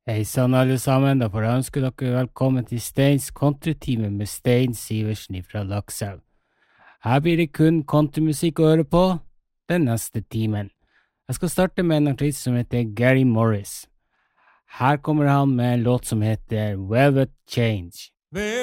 Hei sann alle sammen, da får jeg ønske dere velkommen til Steins countrytime med Stein Siversen fra Lakselv. Her blir det kun countrymusikk å høre på den neste timen. Jeg skal starte med en artist som heter Gary Morris. Her kommer han med en låt som heter Velvet Change.